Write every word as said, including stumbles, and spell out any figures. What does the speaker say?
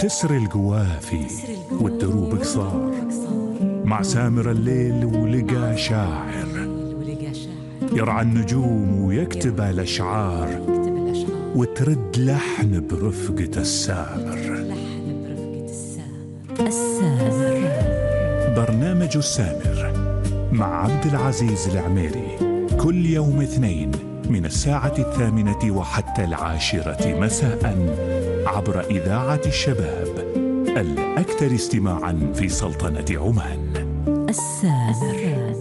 تسري القوافي والدروب قصار، مع سامر الليل ولقى شاعر يرعى النجوم ويكتب الأشعار، وترد لحن برفقة السامر. السامر برنامج السامر مع عبد العزيز العميري كل يوم اثنين من الساعة الثامنة وحتى العاشرة مساء عبر إذاعة الشباب الأكثر استماعا في سلطنة عمان. السامر.